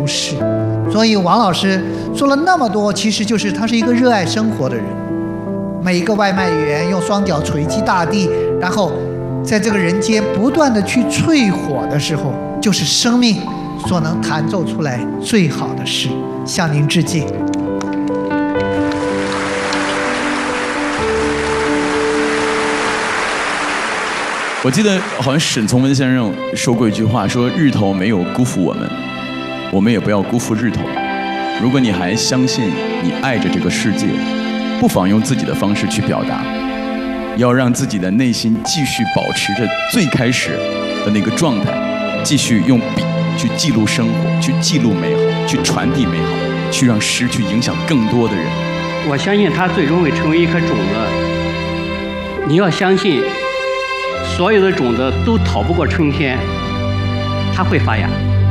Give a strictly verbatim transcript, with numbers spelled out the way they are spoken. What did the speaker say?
如是。所以王老师说了那么多，其实就是他是一个热爱生活的人。每一个外卖员用双脚捶击大地，然后在这个人间不断的去淬火的时候，就是生命所能弹奏出来最好的事。向您致敬。 我记得好像沈从文先生说过一句话，说日头没有辜负我们，我们也不要辜负日头。如果你还相信你爱着这个世界，不妨用自己的方式去表达，要让自己的内心继续保持着最开始的那个状态，继续用笔去记录生活，去记录美好，去传递美好，去让诗去影响更多的人。 我相信它最终会成为一颗种子。你要相信，所有的种子都逃不过春天，它会发芽。